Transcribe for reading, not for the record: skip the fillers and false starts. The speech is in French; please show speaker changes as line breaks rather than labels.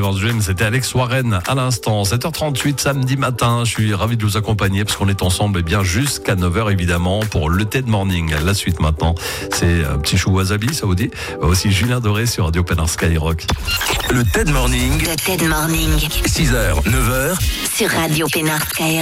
Forever Dream, c'était Alex Warren à l'instant. 7h38 samedi matin, je suis ravi de vous accompagner parce qu'on est ensemble jusqu'à 9h évidemment pour le TED Morning. La suite maintenant, c'est un petit chou wasabi, ça vous dit? Aussi Julien Doré sur Radio Pénard Skyrock.
Le TED Morning.
Le TED Morning.
6h, 9h.
Sur Radio Pénard Skyrock.